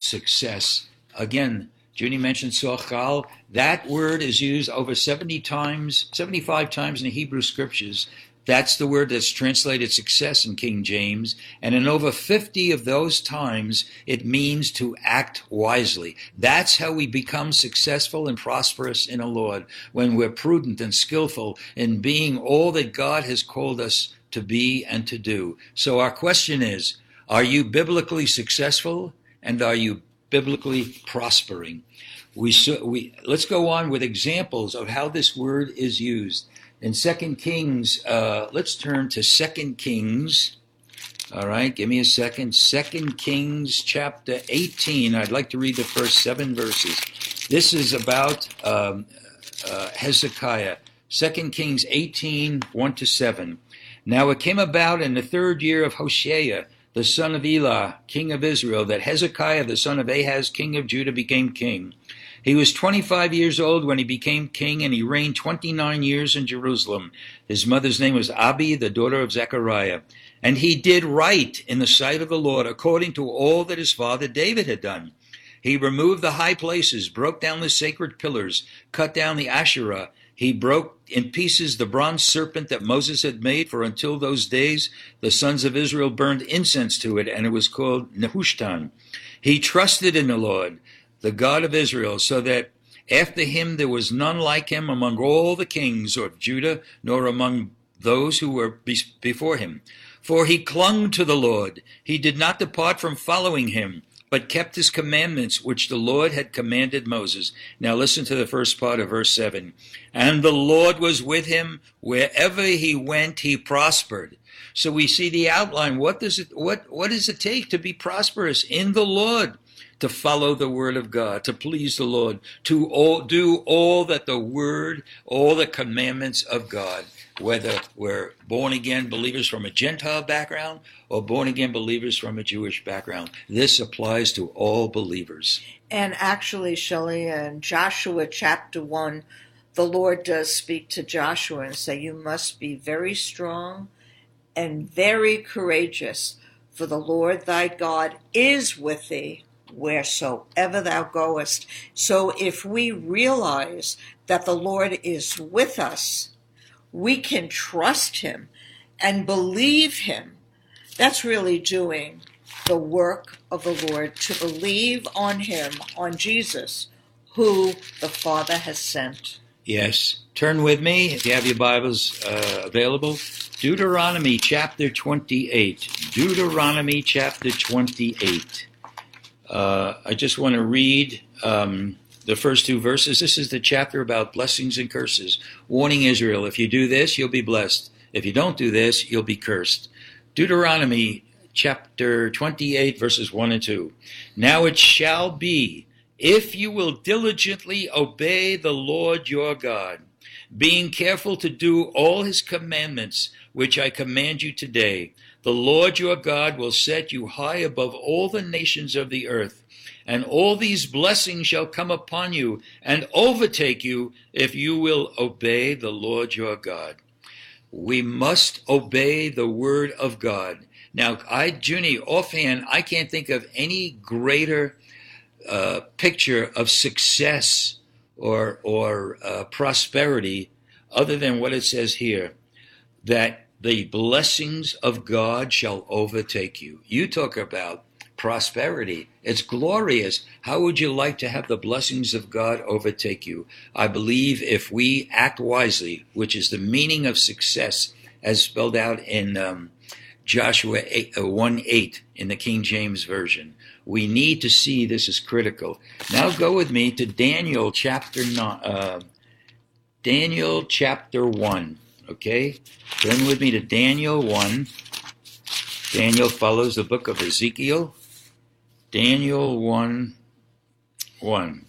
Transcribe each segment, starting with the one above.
success. Again, Junie mentioned sochal. That word is used over 70 times, 75 times in the Hebrew scriptures. That's the word that's translated success in King James. And in over 50 of those times, it means to act wisely. That's how we become successful and prosperous in the Lord, when we're prudent and skillful in being all that God has called us to be and to do. So our question is, are you biblically successful, and are you biblically prospering? Let's go on with examples of how this word is used. In 2 Kings, let's turn to 2 Kings. All right, give me a second. 2 Kings chapter 18. I'd like to read the first 7 verses. This is about Hezekiah. 2 Kings 18, 1-7. Now it came about in the 3rd year of Hoshea, the son of Elah, king of Israel, that Hezekiah, the son of Ahaz, king of Judah, became king. He was 25 years old when he became king, and he reigned 29 years in Jerusalem. His mother's name was Abi, the daughter of Zechariah. And he did right in the sight of the Lord, according to all that his father David had done. He removed the high places, broke down the sacred pillars, cut down the Asherah. He broke in pieces the bronze serpent that Moses had made, for until those days the sons of Israel burned incense to it, and it was called Nehushtan. He trusted in the Lord, the God of Israel, so that after him there was none like him among all the kings of Judah, nor among those who were before him. For he clung to the Lord. He did not depart from following him, but kept his commandments, which the Lord had commanded Moses. Now listen to the first part of verse 7. And the Lord was with him. Wherever he went, he prospered. So we see the outline. What does it take to be prosperous in the Lord? To follow the word of God, to please the Lord, to do all that the word, all the commandments of God, whether we're born-again believers from a Gentile background or born-again believers from a Jewish background. This applies to all believers. And actually, Shelley, in Joshua chapter 1, the Lord does speak to Joshua and say, you must be very strong and very courageous, for the Lord thy God is with thee wheresoever thou goest. So if we realize that the Lord is with us, we can trust him and believe him. That's really doing the work of the Lord, to believe on him, on Jesus, who the Father has sent. Yes. Turn with me, if you have your Bibles available. Deuteronomy chapter 28. Deuteronomy chapter 28. I just want to read the first 2 verses. This is the chapter about blessings and curses, warning Israel, if you do this, you'll be blessed. If you don't do this, you'll be cursed. Deuteronomy chapter 28, verses 1 and 2. Now it shall be, if you will diligently obey the Lord your God, being careful to do all his commandments, which I command you today, the Lord your God will set you high above all the nations of the earth, and all these blessings shall come upon you and overtake you if you will obey the Lord your God. We must obey the word of God. Now, Junie, offhand, I can't think of any greater picture of success or prosperity other than what it says here, that the blessings of God shall overtake you. You talk about prosperity. It's glorious. How would you like to have the blessings of God overtake you? I believe if we act wisely, which is the meaning of success as spelled out in Joshua 1:8 in the King James Version. We need to see this is critical. Now go with me to Daniel chapter 1. Okay? Turn with me to Daniel 1. Daniel follows the book of Ezekiel. Daniel 1:1.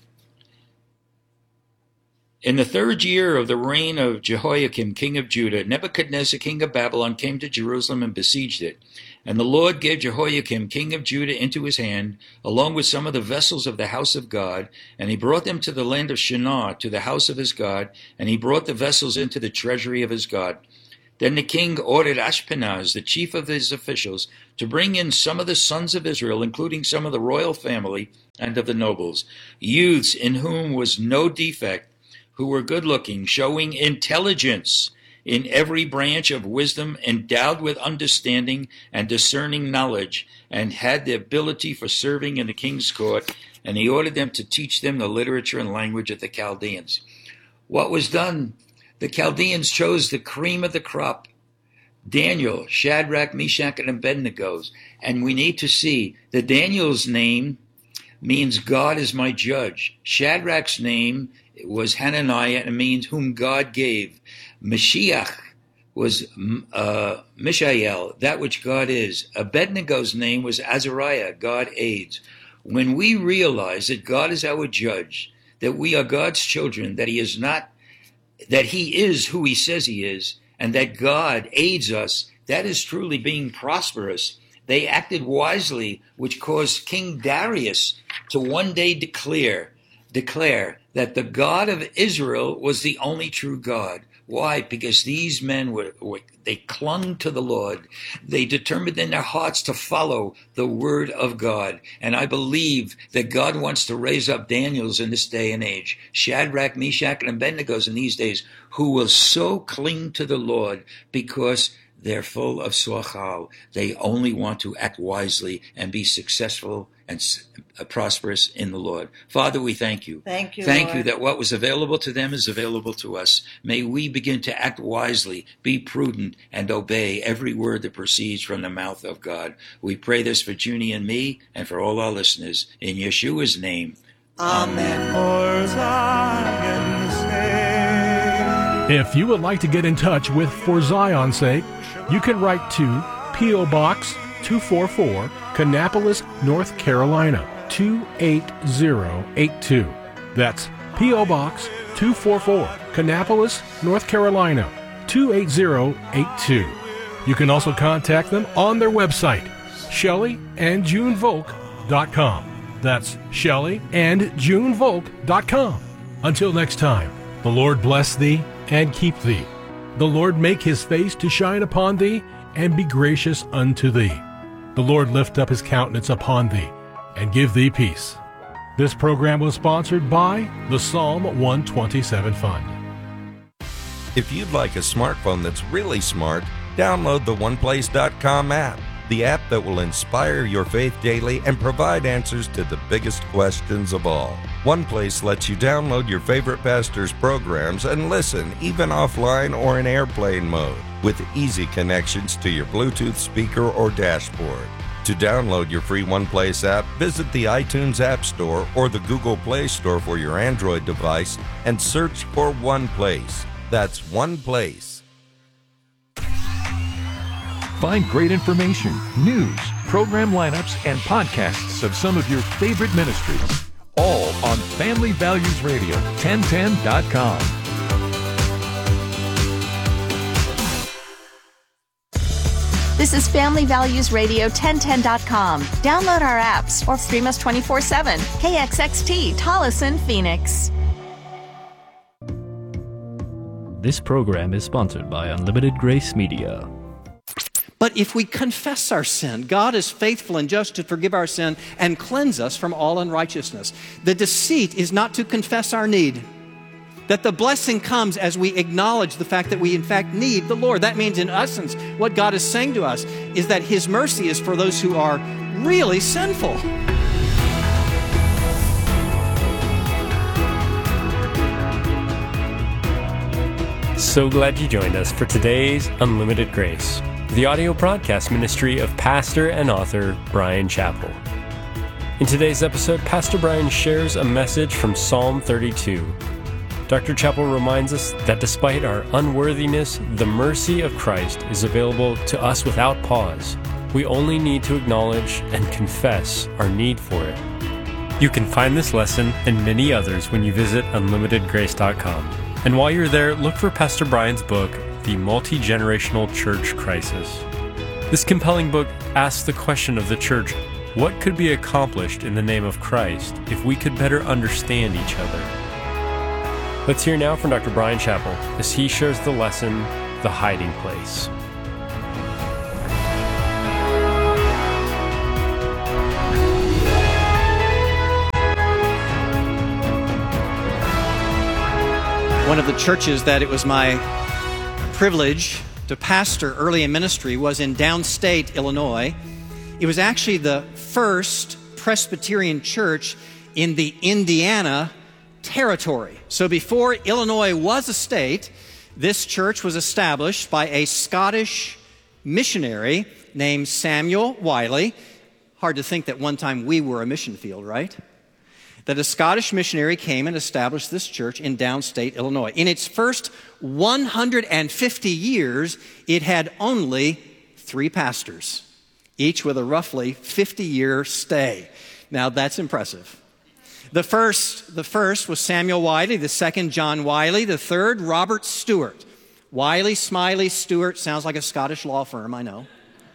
In the 3rd year of the reign of Jehoiakim, king of Judah, Nebuchadnezzar, king of Babylon, came to Jerusalem and besieged it. And the Lord gave Jehoiakim, king of Judah, into his hand, along with some of the vessels of the house of God. And he brought them to the land of Shinar, to the house of his God. And he brought the vessels into the treasury of his God. Then the king ordered Ashpenaz, the chief of his officials, to bring in some of the sons of Israel, including some of the royal family and of the nobles, youths in whom was no defect, who were good-looking, showing intelligence in every branch of wisdom, endowed with understanding and discerning knowledge, and had the ability for serving in the king's court, and he ordered them to teach them the literature and language of the Chaldeans. What was done? The Chaldeans chose the cream of the crop, Daniel, Shadrach, Meshach, and Abednego. And we need to see that Daniel's name means God is my judge. Shadrach's name was Hananiah, and it means whom God gave. Mashiach was Mishael, that which God is. Abednego's name was Azariah, God aids. When we realize that God is our judge, that we are God's children, that he is who he says he is, and that God aids us, that is truly being prosperous. They acted wisely, which caused King Darius to one day declare that the God of Israel was the only true God. Why? Because these men they clung to the Lord. They determined in their hearts to follow the word of God. And I believe that God wants to raise up Daniels in this day and age, Shadrach, Meshach, and Abednego in these days, who will so cling to the Lord because they're full of sochal. They only want to act wisely and be successful and prosperous in the Lord. Father, we thank you. Thank you, Thank Lord. you that what was available to them is available to us. May we begin to act wisely, be prudent, and obey every word that proceeds from the mouth of God. We pray this for Junie and me and for all our listeners. In Yeshua's name. Amen. For Zion's sake. If you would like to get in touch with For Zion's Sake, you can write to P.O. Box 244, Kannapolis, North Carolina, 28082. That's P.O. Box 244, Kannapolis, North Carolina, 28082. You can also contact them on their website, ShellyandJuneVolk.com. That's ShellyandJuneVolk.com. Until next time, the Lord bless thee and keep thee. The Lord make his face to shine upon thee and be gracious unto thee. The Lord lift up his countenance upon thee and give thee peace. This program was sponsored by the Psalm 127 Fund. If you'd like a smartphone that's really smart, download the OnePlace.com app, the app that will inspire your faith daily and provide answers to the biggest questions of all. OnePlace lets you download your favorite pastor's programs and listen even offline or in airplane mode with easy connections to your Bluetooth speaker or dashboard. To download your free OnePlace app, visit the iTunes App Store or the Google Play Store for your Android device and search for OnePlace. That's OnePlace. Find great information, news, program lineups, and podcasts of some of your favorite ministries, all on Family Values Radio, 1010.com. This is Family Values Radio 1010.com. Download our apps or stream us 24/7. KXXT, Tolleson, Phoenix. This program is sponsored by Unlimited Grace Media. But if we confess our sin, God is faithful and just to forgive our sin and cleanse us from all unrighteousness. The deceit is not to confess our need. That the blessing comes as we acknowledge the fact that we in fact need the Lord. That means in essence, what God is saying to us is that his mercy is for those who are really sinful. So glad you joined us for today's Unlimited Grace, the audio broadcast ministry of pastor and author Bryan Chapell. In today's episode, Pastor Bryan shares a message from Psalm 32. Dr. Chapell reminds us that despite our unworthiness, the mercy of Christ is available to us without pause. We only need to acknowledge and confess our need for it. You can find this lesson and many others when you visit unlimitedgrace.com. And while you're there, look for Pastor Bryan's book, The Multi-Generational Church Crisis. This compelling book asks the question of the church, what could be accomplished in the name of Christ if we could better understand each other? Let's hear now from Dr. Bryan Chapell as he shares the lesson, The Hiding Place. One of the churches that it was my privilege to pastor early in ministry was in downstate Illinois. It was actually the first Presbyterian church in the Indiana territory. So before Illinois was a state, this church was established by a Scottish missionary named Samuel Wiley. Hard to think that one time we were a mission field, right? That a Scottish missionary came and established this church in downstate Illinois. In its first 150 years, it had only 3 pastors, each with a roughly 50-year stay. Now, that's impressive. The first was Samuel Wiley, the second John Wiley, the third Robert Stewart. Wiley, Smiley, Stewart sounds like a Scottish law firm, I know.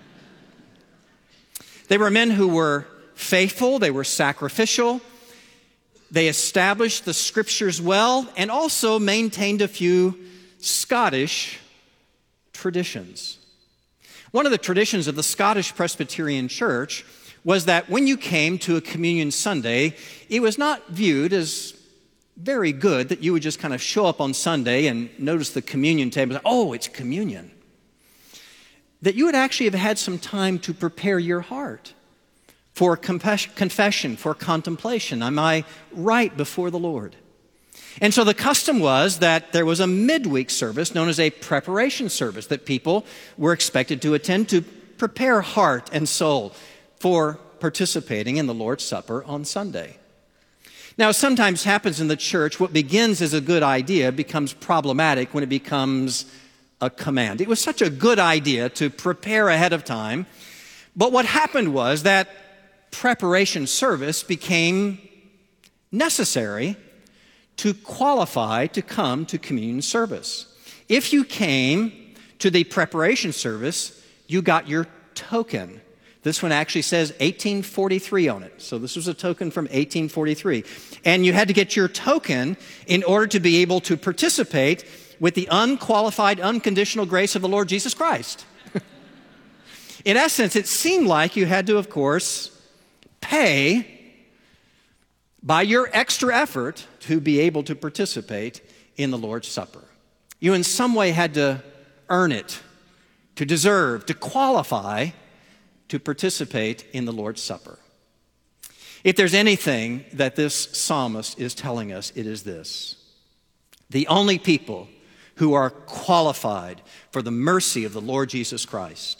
They were men who were faithful, they were sacrificial, they established the scriptures well, and also maintained a few Scottish traditions. One of the traditions of the Scottish Presbyterian Church was that when you came to a communion Sunday, it was not viewed as very good that you would just kind of show up on Sunday and notice the communion table and say, oh, it's communion. That you would actually have had some time to prepare your heart for confession, for contemplation. Am I right before the Lord? And so the custom was that there was a midweek service known as a preparation service that people were expected to attend to prepare heart and soul for participating in the Lord's Supper on Sunday. Now, sometimes happens in the church, what begins as a good idea becomes problematic when it becomes a command. It was such a good idea to prepare ahead of time, but what happened was that preparation service became necessary to qualify to come to communion service. If you came to the preparation service, you got your token. This one actually says 1843 on it. So this was a token from 1843. And you had to get your token in order to be able to participate with the unqualified, unconditional grace of the Lord Jesus Christ. In essence, it seemed like you had to, of course, pay by your extra effort to be able to participate in the Lord's Supper. You in some way had to earn it, to deserve, to qualify to participate in the Lord's Supper. If there's anything that this psalmist is telling us, it is this. The only people who are qualified for the mercy of the Lord Jesus Christ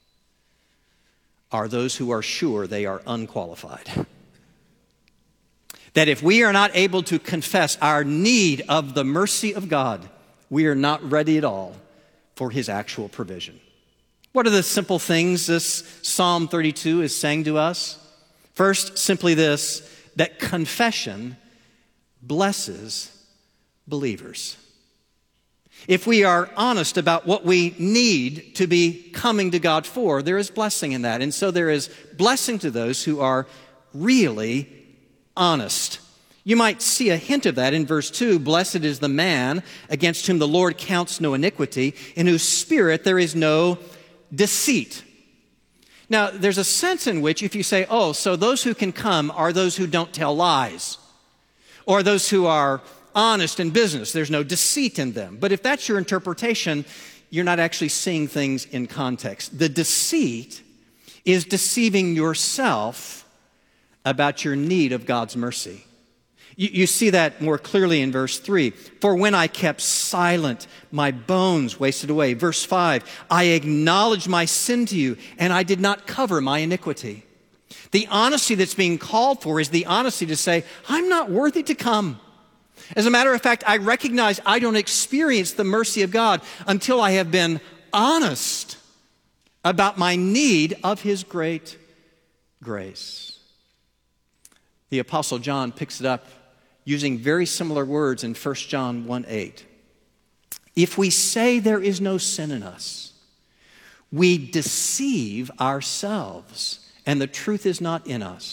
are those who are sure they are unqualified. That if we are not able to confess our need of the mercy of God, we are not ready at all for His actual provision. What are the simple things this Psalm 32 is saying to us? First, simply this, that confession blesses believers. If we are honest about what we need to be coming to God for, there is blessing in that. And so there is blessing to those who are really honest. You might see a hint of that in verse 2. Blessed is the man against whom the Lord counts no iniquity, in whose spirit there is no deceit. Now, there's a sense in which if you say, oh, so those who can come are those who don't tell lies, or those who are honest in business, there's no deceit in them. But if that's your interpretation, you're not actually seeing things in context. The deceit is deceiving yourself about your need of God's mercy. You see that more clearly in verse 3. For when I kept silent, my bones wasted away. Verse 5, I acknowledged my sin to you, and I did not cover my iniquity. The honesty that's being called for is the honesty to say, I'm not worthy to come. As a matter of fact, I recognize I don't experience the mercy of God until I have been honest about my need of His great grace. The Apostle John picks it up using very similar words in 1 John 1:8. If we say there is no sin in us, we deceive ourselves, and the truth is not in us.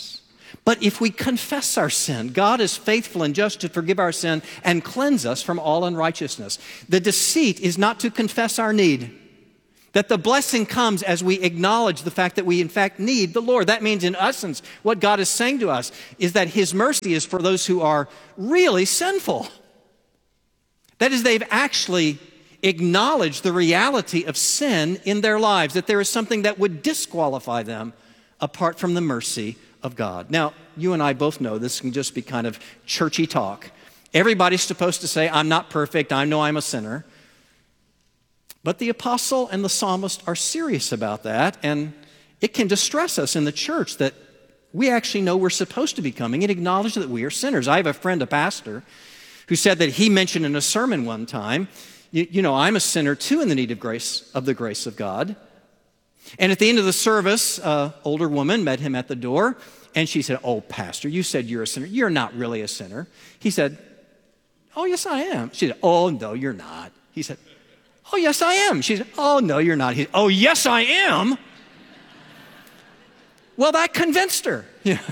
But if we confess our sin, God is faithful and just to forgive our sin and cleanse us from all unrighteousness. The deceit is not to confess our need, that the blessing comes as we acknowledge the fact that we in fact need the Lord. That means in essence, what God is saying to us is that His mercy is for those who are really sinful. That is, they've actually acknowledged the reality of sin in their lives, that there is something that would disqualify them apart from the mercy of God. Now, you and I both know this can just be kind of churchy talk. Everybody's supposed to say, I'm not perfect, I know I'm a sinner. But the apostle and the psalmist are serious about that, and it can distress us in the church that we actually know we're supposed to be coming and acknowledge that we are sinners. I have a friend, a pastor, who said that he mentioned in a sermon one time, you know, I'm a sinner too in the need of the grace of God. And at the end of the service, an older woman met him at the door, and she said, oh, pastor, you said you're a sinner. You're not really a sinner. He said, oh, yes, I am. She said, oh, no, you're not. He said, oh, yes, I am. She said, oh, no, you're not. He said, oh, yes, I am. Well, that convinced her. Yeah.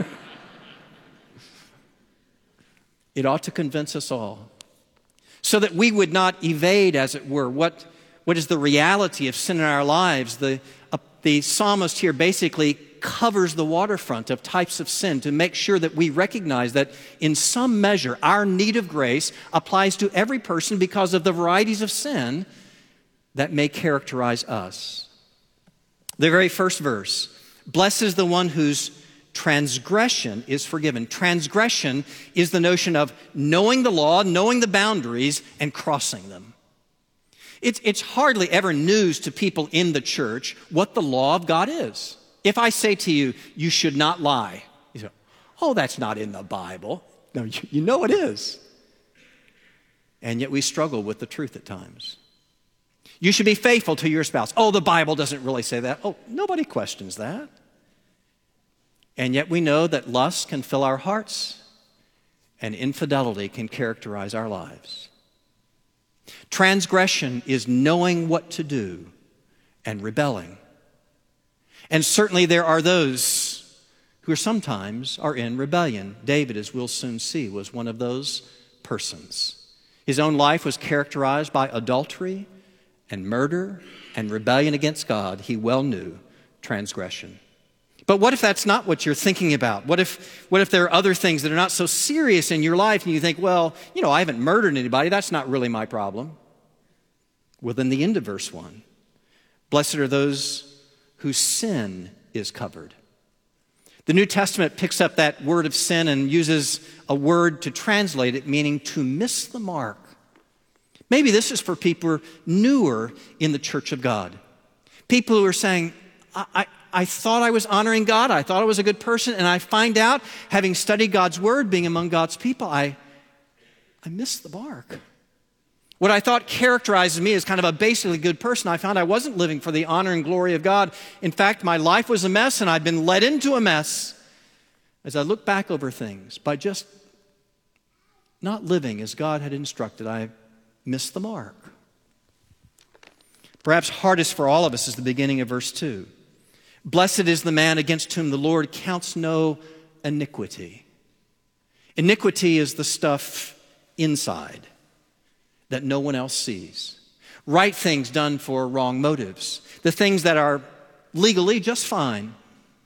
It ought to convince us all, so that we would not evade, as it were, what is the reality of sin in our lives. The psalmist here basically covers the waterfront of types of sin to make sure that we recognize that in some measure our need of grace applies to every person because of the varieties of sin that may characterize us. The very first verse, blessed is the one whose transgression is forgiven. Transgression is the notion of knowing the law, knowing the boundaries, and crossing them. It's hardly ever news to people in the church what the law of God is. If I say to you, you should not lie, you say, oh, that's not in the Bible. No, you know it is. And yet we struggle with the truth at times. You should be faithful to your spouse. Oh, the Bible doesn't really say that. Oh, nobody questions that. And yet we know that lust can fill our hearts and infidelity can characterize our lives. Transgression is knowing what to do and rebelling. And certainly there are those who sometimes are in rebellion. David, as we'll soon see, was one of those persons. His own life was characterized by adultery and murder and rebellion against God. He well knew transgression. But what if that's not what you're thinking about? What if there are other things that are not so serious in your life and you think, well, you know, I haven't murdered anybody. That's not really my problem. Well, then the end of verse 1. Blessed are those whose sin is covered. The New Testament picks up that word of sin and uses a word to translate it, meaning to miss the mark. Maybe this is for people who are newer in the church of God. People who are saying, I thought I was honoring God. I thought I was a good person. And I find out, having studied God's word, being among God's people, I missed the mark. What I thought characterizes me as kind of a basically good person, I found I wasn't living for the honor and glory of God. In fact, my life was a mess and I'd been led into a mess. As I look back over things, by just not living as God had instructed, I missed the mark. Perhaps hardest for all of us is the beginning of verse 2. Blessed is the man against whom the Lord counts no iniquity. Iniquity is the stuff inside that no one else sees. Right things done for wrong motives. The things that are legally just fine,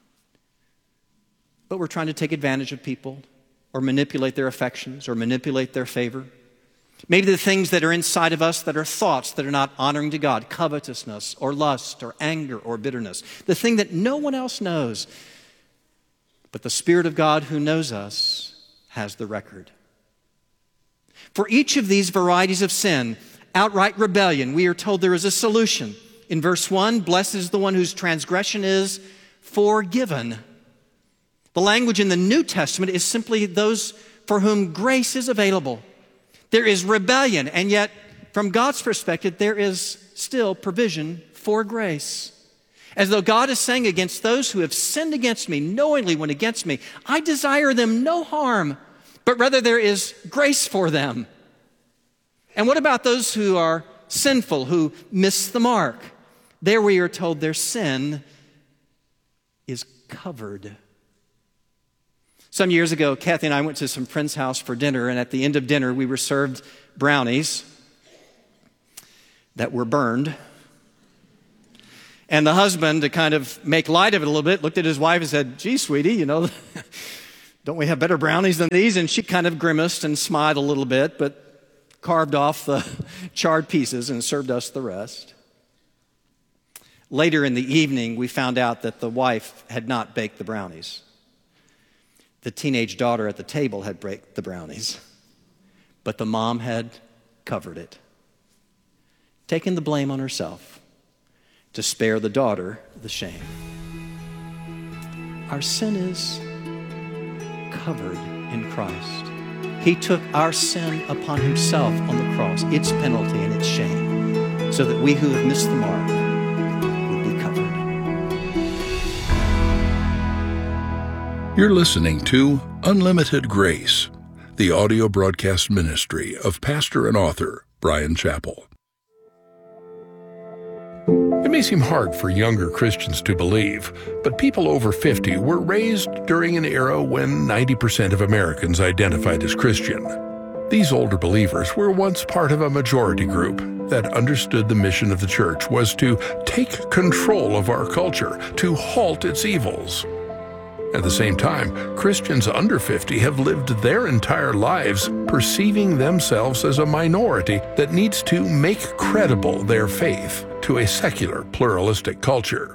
but we're trying to take advantage of people or manipulate their affections or manipulate their favor. Maybe the things that are inside of us that are thoughts that are not honoring to God, covetousness or lust or anger or bitterness, the thing that no one else knows. But the Spirit of God who knows us has the record. For each of these varieties of sin, outright rebellion, we are told there is a solution. In verse 1, blessed is the one whose transgression is forgiven. The language in the New Testament is simply those for whom grace is available. There is rebellion, and yet, from God's perspective, there is still provision for grace. As though God is saying against those who have sinned against me, knowingly went against me, I desire them no harm, but rather there is grace for them. And what about those who are sinful, who miss the mark? There we are told their sin is covered. Some years ago, Kathy and I went to some friend's house for dinner, and at the end of dinner, we were served brownies that were burned. And the husband, to kind of make light of it a little bit, looked at his wife and said, "Gee, sweetie, don't we have better brownies than these?" And she kind of grimaced and smiled a little bit, but carved off the charred pieces and served us the rest. Later in the evening, we found out that the wife had not baked the brownies. The teenage daughter at the table had baked the brownies, but the mom had covered it, taken the blame on herself to spare the daughter the shame. Our sin is covered in Christ. He took our sin upon himself on the cross, its penalty and its shame, so that we who have missed the mark would be covered. You're listening to Unlimited Grace, the audio broadcast ministry of pastor and author Bryan Chapell. It may seem hard for younger Christians to believe, but people over 50 were raised during an era when 90% of Americans identified as Christian. These older believers were once part of a majority group that understood the mission of the church was to take control of our culture, to halt its evils. At the same time, Christians under 50 have lived their entire lives perceiving themselves as a minority that needs to make credible their faith to a secular, pluralistic culture.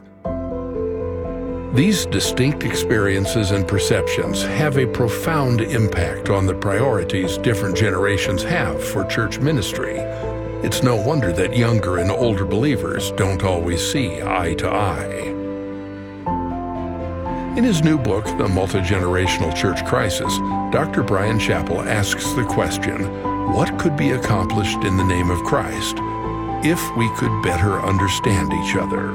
These distinct experiences and perceptions have a profound impact on the priorities different generations have for church ministry. It's no wonder that younger and older believers don't always see eye to eye. In his new book, The Multi-Generational Church Crisis, Dr. Bryan Chapell asks the question, what could be accomplished in the name of Christ if we could better understand each other?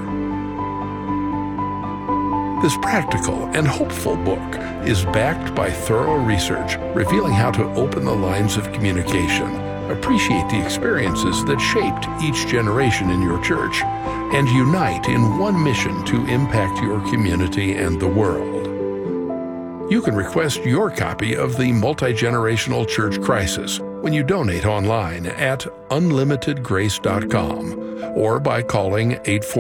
This practical and hopeful book is backed by thorough research revealing how to open the lines of communication, appreciate the experiences that shaped each generation in your church, and unite in one mission to impact your community and the world. You can request your copy of The Multi-Generational Church Crisis when you donate online at unlimitedgrace.com or by calling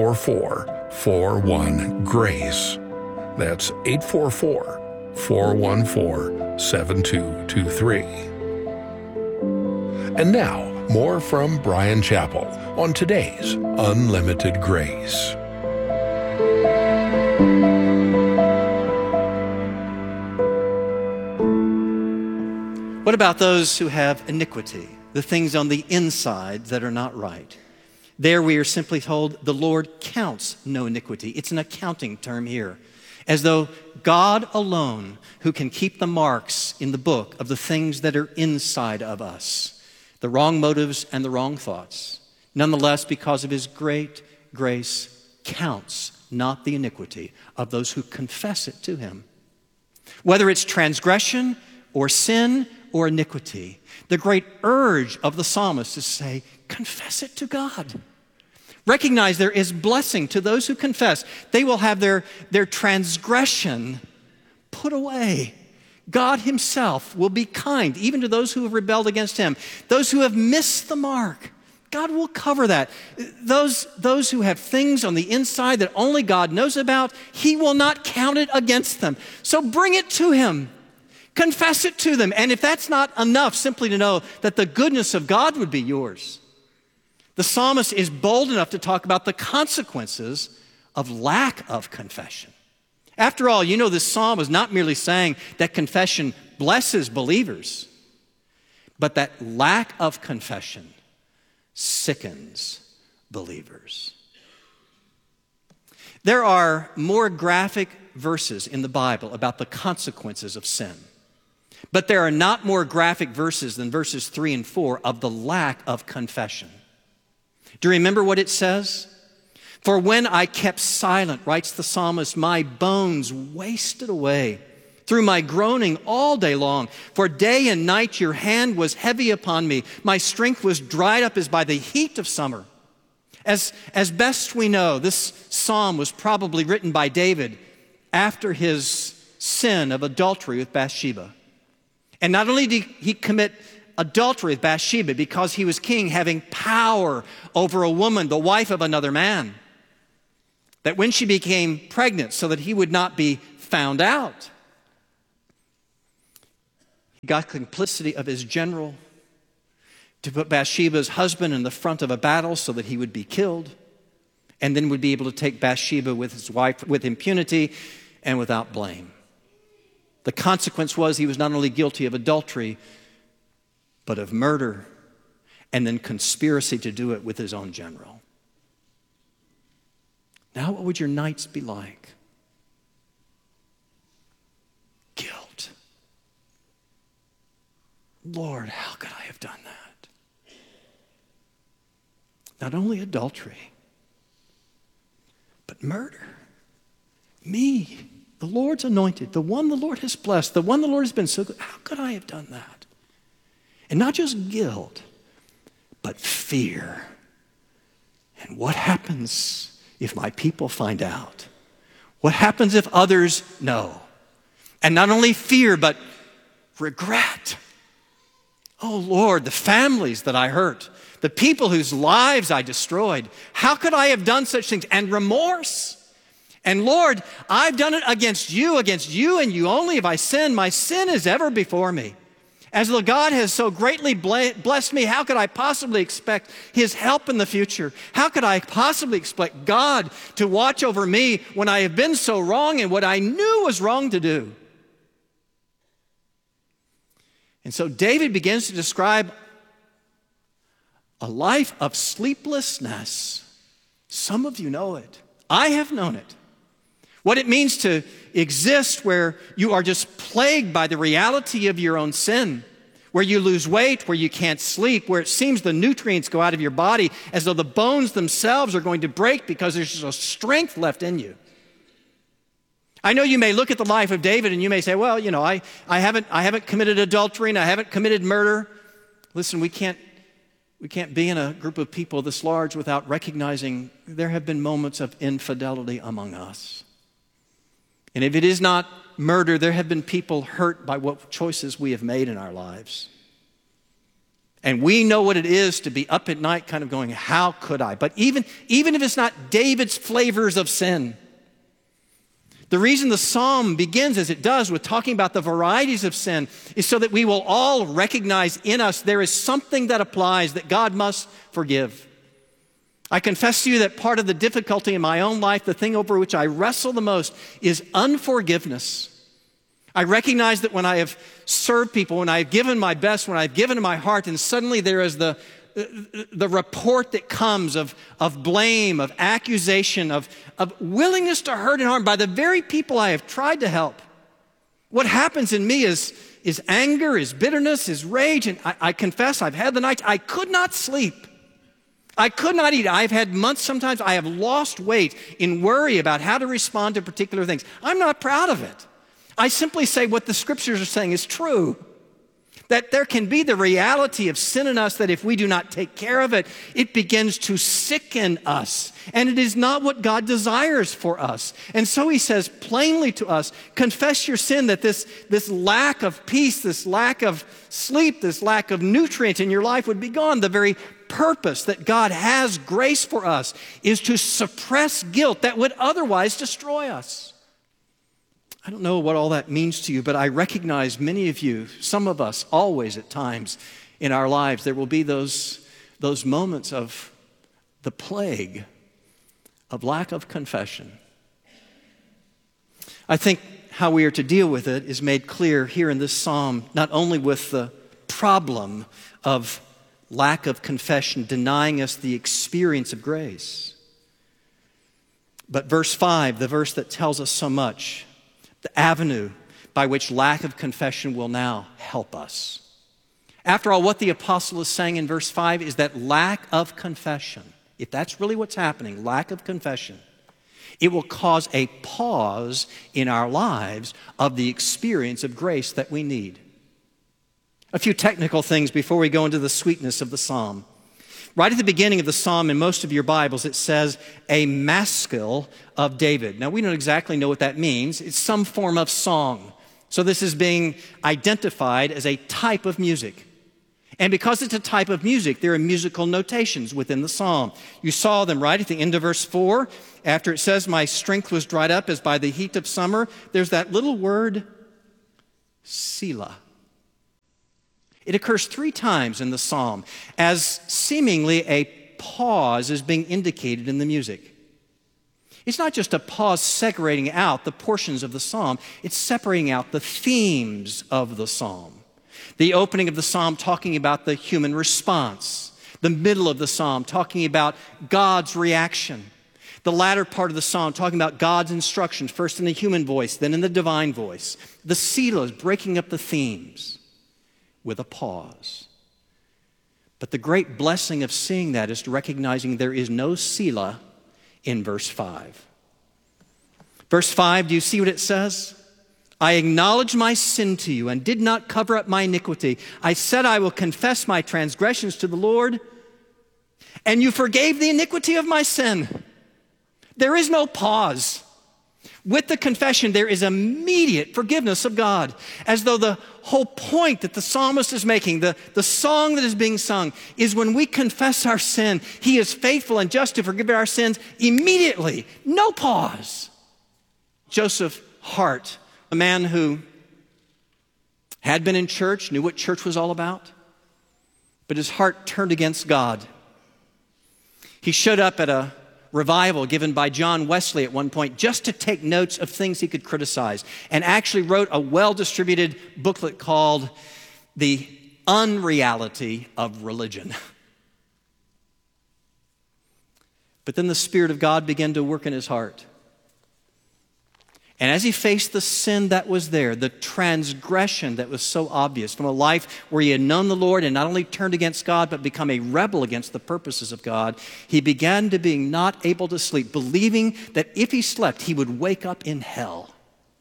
844-41-GRACE. That's 844-414-7223. And now, more from Bryan Chapell on today's Unlimited Grace. What about those who have iniquity, the things on the inside that are not right? There we are simply told the Lord counts no iniquity. It's an accounting term here, as though God alone who can keep the marks in the book of the things that are inside of us, the wrong motives and the wrong thoughts. Nonetheless, because of his great grace, counts not the iniquity of those who confess it to him. Whether it's transgression or sin or iniquity, the great urge of the psalmist is to say, confess it to God. Recognize there is blessing to those who confess. They will have their transgression put away. God himself will be kind, even to those who have rebelled against him. Those who have missed the mark, God will cover that. Those who have things on the inside that only God knows about, he will not count it against them. So bring it to him. Confess it to them. And if that's not enough, simply to know that the goodness of God would be yours. The psalmist is bold enough to talk about the consequences of lack of confession. After all, you know, this psalm is not merely saying that confession blesses believers, but that lack of confession sickens believers. There are more graphic verses in the Bible about the consequences of sin, but there are not more graphic verses than verses 3 and 4 of the lack of confession. Do you remember what it says? For when I kept silent, writes the psalmist, my bones wasted away through my groaning all day long. For day and night your hand was heavy upon me. My strength was dried up as by the heat of summer. As best we know, this psalm was probably written by David after his sin of adultery with Bathsheba. And not only did he commit adultery with Bathsheba because he was king, having power over a woman, the wife of another man, that when she became pregnant, so that he would not be found out, he got complicity of his general to put Bathsheba's husband in the front of a battle so that he would be killed, and then would be able to take Bathsheba with his wife with impunity and without blame. The consequence was he was not only guilty of adultery, but of murder, and then conspiracy to do it with his own general. Now what would your nights be like? Guilt. Lord, how could I have done that? Not only adultery, but murder. Me, the Lord's anointed, the one the Lord has blessed, the one the Lord has been so good. How could I have done that? And not just guilt, but fear. And what happens if my people find out? What happens if others know? And not only fear, but regret. Oh Lord, the families that I hurt, the people whose lives I destroyed. How could I have done such things? And remorse. And Lord, I've done it against you and you only have I sinned. My sin is ever before me. As though God has so greatly blessed me, how could I possibly expect his help in the future? How could I possibly expect God to watch over me when I have been so wrong and what I knew was wrong to do? And so David begins to describe a life of sleeplessness. Some of you know it. I have known it. What it means to exist where you are just plagued by the reality of your own sin, where you lose weight, where you can't sleep, where it seems the nutrients go out of your body as though the bones themselves are going to break because there's just no strength left in you. I know you may look at the life of David and you may say, well, you know, I haven't committed adultery and I haven't committed murder. Listen, we can't be in a group of people this large without recognizing there have been moments of infidelity among us. And if it is not murder, there have been people hurt by what choices we have made in our lives. And we know what it is to be up at night kind of going, how could I? But even if it's not David's flavors of sin, the reason the psalm begins as it does with talking about the varieties of sin is so that we will all recognize in us there is something that applies that God must forgive. I confess to you that part of the difficulty in my own life, the thing over which I wrestle the most, is unforgiveness. I recognize that when I have served people, when I have given my best, when I've given my heart, and suddenly there is the report that comes of blame, of accusation, of willingness to hurt and harm by the very people I have tried to help. What happens in me is anger, is bitterness, is rage, and I confess I've had the nights I could not sleep. I could not eat. I've had months, sometimes I have lost weight in worry about how to respond to particular things. I'm not proud of it. I simply say what the scriptures are saying is true. That there can be the reality of sin in us that if we do not take care of it, it begins to sicken us. And it is not what God desires for us. And so he says plainly to us, confess your sin, that this lack of peace, this lack of sleep, this lack of nutrient in your life would be gone. The very purpose that God has grace for us is to suppress guilt that would otherwise destroy us. I don't know what all that means to you, but I recognize many of you, some of us, always at times in our lives, there will be those moments of the plague of lack of confession. I think how we are to deal with it is made clear here in this psalm, not only with the problem of lack of confession denying us the experience of grace, but verse 5, the verse that tells us so much, the avenue by which lack of confession will now help us. After all, what the apostle is saying in verse 5 is that lack of confession, if that's really what's happening, lack of confession, it will cause a pause in our lives of the experience of grace that we need. A few technical things before we go into the sweetness of the psalm. Right at the beginning of the psalm in most of your Bibles, it says, a maskil of David. Now, we don't exactly know what that means. It's some form of song. So this is being identified as a type of music. And because it's a type of music, there are musical notations within the psalm. You saw them right at the end of verse 4. After it says, my strength was dried up as by the heat of summer, there's that little word, Selah. It occurs 3 times in the psalm as seemingly a pause is being indicated in the music. It's not just a pause separating out the portions of the psalm, it's separating out the themes of the psalm. The opening of the psalm talking about the human response. The middle of the psalm talking about God's reaction. The latter part of the psalm talking about God's instructions, first in the human voice, then in the divine voice. The Selah is breaking up the themes with a pause. But the great blessing of seeing that is recognizing there is no Selah in verse 5. Verse 5, do you see what it says? I acknowledged my sin to you and did not cover up my iniquity. I said I will confess my transgressions to the Lord, and you forgave the iniquity of my sin. There is no pause. With the confession, there is immediate forgiveness of God, as though the whole point that the psalmist is making, the song that is being sung, is when we confess our sin, He is faithful and just to forgive our sins immediately. No pause. Joseph Hart, a man who had been in church, knew what church was all about, but his heart turned against God. He showed up at a revival given by John Wesley at one point just to take notes of things he could criticize, and actually wrote a well-distributed booklet called The Unreality of Religion. But then the Spirit of God began to work in his heart. And as he faced the sin that was there, the transgression that was so obvious from a life where he had known the Lord and not only turned against God, but become a rebel against the purposes of God, he began to be not able to sleep, believing that if he slept, he would wake up in hell.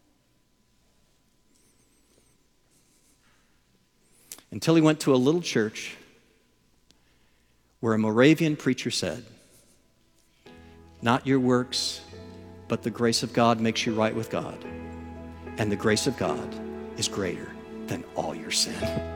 Until he went to a little church where a Moravian preacher said, not your works, but the grace of God makes you right with God. And the grace of God is greater than all your sin.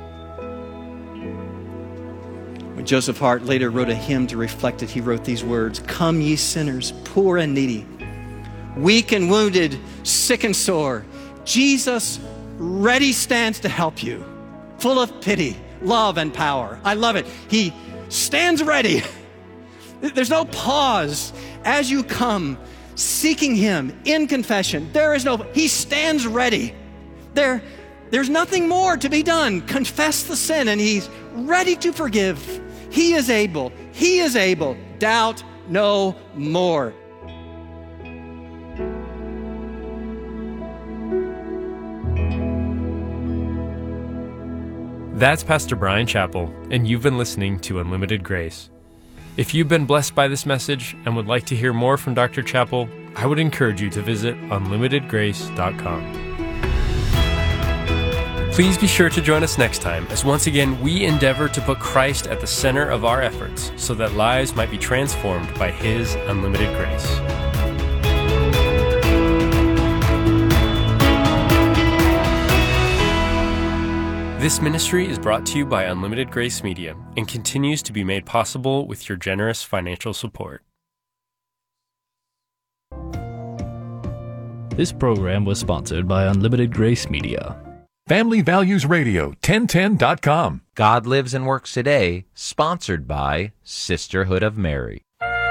When Joseph Hart later wrote a hymn to reflect it, he wrote these words, come ye sinners, poor and needy, weak and wounded, sick and sore, Jesus ready stands to help you, full of pity, love, and power. I love it. He stands ready. There's no pause as you come seeking Him in confession. He stands ready. There's nothing more to be done. Confess the sin and He's ready to forgive. He is able. He is able. Doubt no more. That's Pastor Bryan Chapell, and you've been listening to Unlimited Grace. If you've been blessed by this message and would like to hear more from Dr. Chapell, I would encourage you to visit unlimitedgrace.com. Please be sure to join us next time as once again we endeavor to put Christ at the center of our efforts so that lives might be transformed by His unlimited grace. This ministry is brought to you by Unlimited Grace Media and continues to be made possible with your generous financial support. This program was sponsored by Unlimited Grace Media. Family Values Radio, 1010.com. God Lives and Works Today, sponsored by Sisterhood of Mary.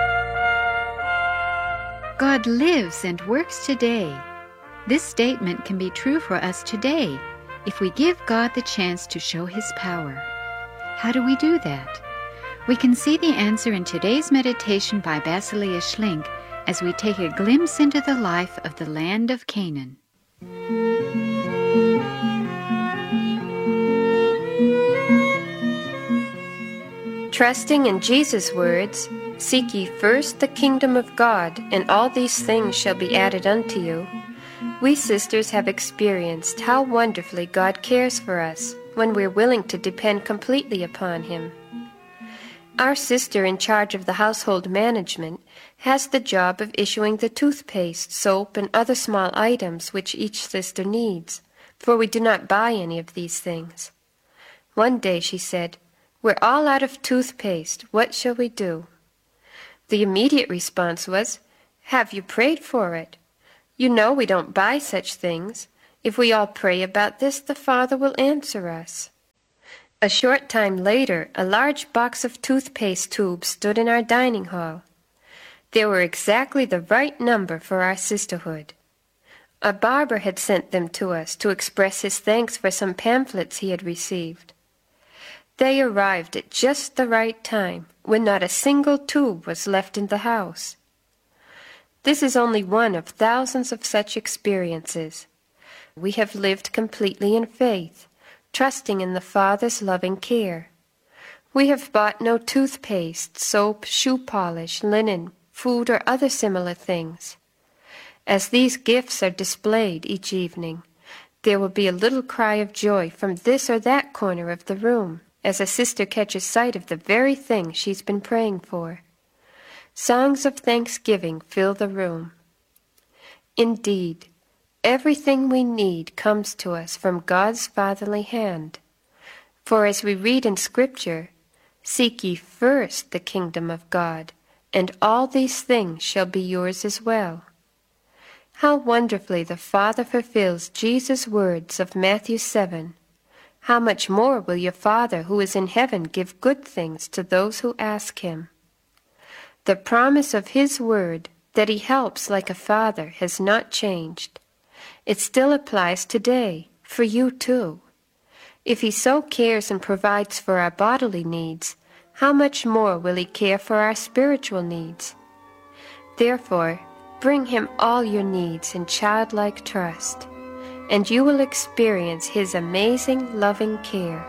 God lives and works today. This statement can be true for us today if we give God the chance to show His power. How do we do that? We can see the answer in today's meditation by Basileia Schlink as we take a glimpse into the life of the land of Canaan. Trusting in Jesus' words, seek ye first the kingdom of God, and all these things shall be added unto you, we sisters have experienced how wonderfully God cares for us when we're willing to depend completely upon Him. Our sister in charge of the household management has the job of issuing the toothpaste, soap, and other small items which each sister needs, for we do not buy any of these things. One day she said, "We're all out of toothpaste. What shall we do?" The immediate response was, "Have you prayed for it? You know we don't buy such things. If we all pray about this, the Father will answer us." A short time later, a large box of toothpaste tubes stood in our dining hall. They were exactly the right number for our sisterhood. A barber had sent them to us to express his thanks for some pamphlets he had received. They arrived at just the right time, when not a single tube was left in the house. This is only one of thousands of such experiences. We have lived completely in faith, trusting in the Father's loving care. We have bought no toothpaste, soap, shoe polish, linen, food, or other similar things. As these gifts are displayed each evening, there will be a little cry of joy from this or that corner of the room, as a sister catches sight of the very thing she's been praying for. Songs of thanksgiving fill the room. Indeed, everything we need comes to us from God's fatherly hand. For as we read in Scripture, "Seek ye first the kingdom of God, and all these things shall be yours as well." How wonderfully the Father fulfills Jesus' words of Matthew 7. How much more will your Father who is in heaven give good things to those who ask him? The promise of his word that he helps like a father has not changed. It still applies today, for you too. If he so cares and provides for our bodily needs, how much more will he care for our spiritual needs? Therefore, bring him all your needs in childlike trust, and you will experience his amazing loving care.